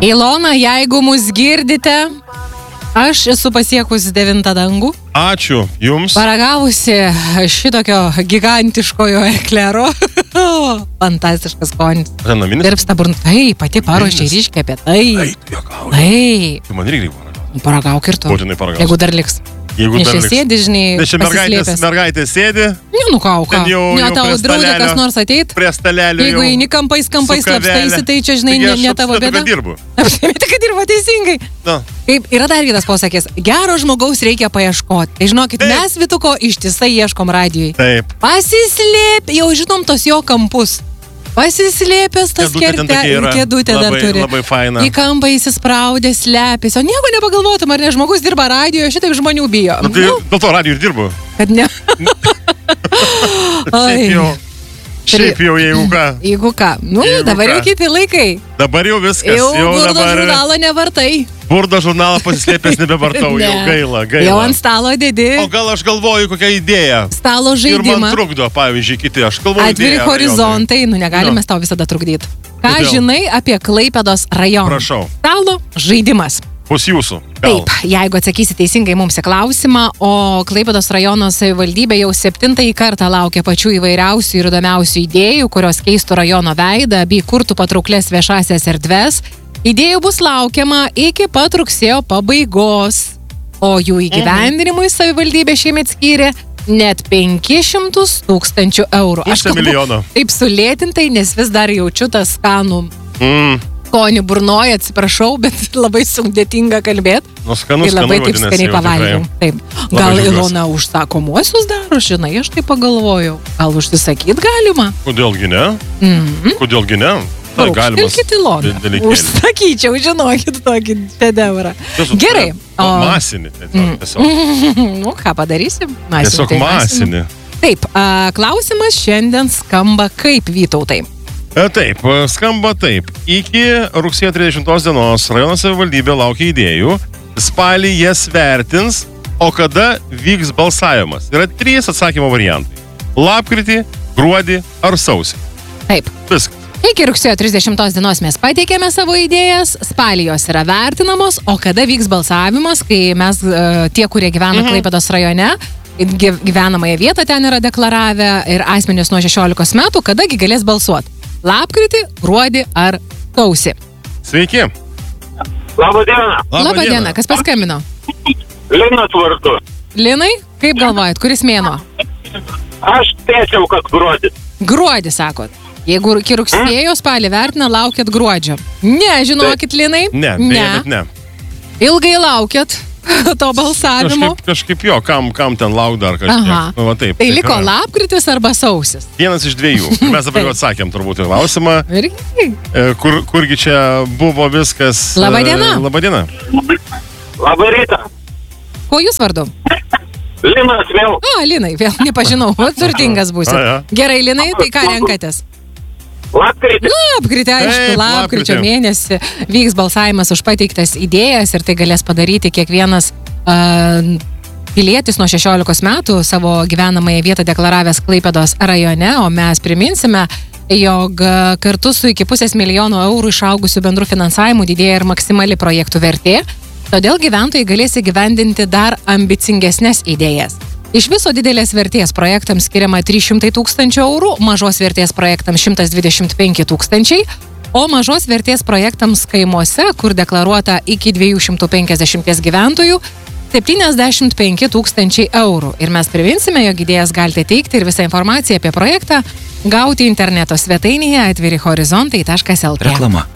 Ilona, jeigu mus girdite, aš esu pasiekusi 9 dangų. Ačiū jums. Paragavusi šitokio gigantiškojo eklero. Fantastiškas skonis. Naminis? Tirpsta burna. Taip, pati paruošė ryškiai apie tai. Taip. Tu man irgi paragauk. Paragauk ir tu. Būtinai paragauk. Jeigu dar liks. Jeigu dar liks. Sėdi, žinai, pasislėpęs. Mergaitė sėdi. Nu ką. Ne tau draudė kas nors ateit. Prie stalelio. Jeigu eini kampais slapstaisi, tai čia, žinai, ne tavo bėda. Apsimeti, kad dirbu teisingai. Kaip yra dar vienas posakis. Gero žmogaus reikia paieškoti. Tai žinokit, mes Vituko ištisai ieškom radijui. Taip. Pasislėp, jau žinom tos jo kampus. Pasislėpęs tas kėdutė dar turi. Labai faina. Į kampą įsispraudė, slepiasi. O nieko nepagalvotum, ar ne, žmogus dirba radijoje, šitaip žmonių bijo. Dėl to radijų ir dirbu. Kad ne. Šiaip jau, jeigu ką. Dabar jau kiti laikai. Dabar jau viskas. Jau burdo žurnalą nevartai. Burdo žurnalą pasislėpęs nebevartau, jau gaila. Jau ant stalo dėdi. O gal aš galvoju kokią idėją. Stalo žaidimą. Ir man trukdo, pavyzdžiui, kiti. Aš galvoju Atviri horizontai, negalime tau visada trukdyti. Ką žinai apie Klaipėdos rajoną? Prašau. Stalo žaidimas. Bus jūsų. Taip, jeigu atsakysi teisingai mums į klausimą, o Klaipėdos rajono savivaldybė jau 7. kartą laukia pačių įvairiausių ir įdomiausių idėjų, kurios keistų rajono veidą bei kurtų patrauklės viešasias erdves. Idėjų bus laukiama iki pat rugsėjo pabaigos, o jų įgyvendinimui savivaldybė šiemet skyrė net 500 000 eurų. Aš kalbu taip sulėtintai, nes vis dar jaučiu tą skanų skonį burnoje, atsiprašau, bet labai sudėtinga kalbėti. Skanus, labai taip skaniai pavalgiau. Taip. Gal Ilona užsakomuosius daro, žinai, aš tai pagalvojau. Gal užsisakyt galima? Kodėlgi ne? Kodėlgi ne? Pilkit Ilona. Užsakyčiau, žinokit, tokį šedevrą. Gerai. Masinį. Nu, ką padarysim? Tiesiog masinį. Taip, klausimas šiandien skamba kaip, Vytautai? Taip, skamba taip. Iki rugsėjo 30 dienos rajono savivaldybė laukia idėjų, spalį jas vertins, o kada vyks balsavimas. Yra 3 atsakymo variantai. Lapkritį, gruodį ar sausį. Taip. Viskas. Iki rugsėjo 30 dienos mes pateikėme savo idėjas, spalį jos yra vertinamos, o kada vyks balsavimas, kai mes, tie, kurie gyvena Klaipėdos rajone, gyvenamąją vietą ten yra deklaravę ir asmenys nuo 16 metų, kadagi galės balsuoti. Lapkritį, gruodį ar sausį. Sveiki. Labą dieną. Labą dieną. Kas paskambino? Linas vardu. Linai, kaip galvojat, kuris mėnuo? Aš spėčiau, kad gruodis. Gruodį, sakot. Jeigu iki rugsėjo spalį vertina, laukiat gruodžio. Ne, žinokit, Linai. Ne. Ilgai laukiat to balsavimo. Kažkaip jo, kam ten lauk dar kažkiek. Tai liko lapkritis arba sausis? Vienas iš 2. Mes dabar jau atsakėm turbūt į klausimą. Kurgi čia buvo viskas. Labą dieną. Labą dieną. Labą rytą. Ko jūs vardu? Linas vėl. Linai, vėl nepažinau. Turtingas būsi. Gerai, Linai, tai ką renkatės? Lapkritį. Lapkritį, aišku, lapkričio mėnesį vyks balsavimas už pateiktas idėjas ir tai galės padaryti kiekvienas pilietis nuo 16 metų savo gyvenamąją vietą deklaravęs Klaipėdos rajone, o mes priminsime, jog kartu su iki 500 000 eurų išaugusių bendrų finansavimų didėja ir maksimali projektų vertė, todėl gyventojai galės įgyvendinti dar ambicingesnes idėjas. Iš viso didelės vertės projektams skiriama 300 000 eurų, mažos vertės projektams 125 000, o mažos vertės projektams kaimuose, kur deklaruota iki 250 gyventojų, 75 000 eurų. Ir mes priminsime, jog idėjas galite teikti ir visą informaciją apie projektą gauti interneto svetainėje atvirihorizontai.lt. Reklama.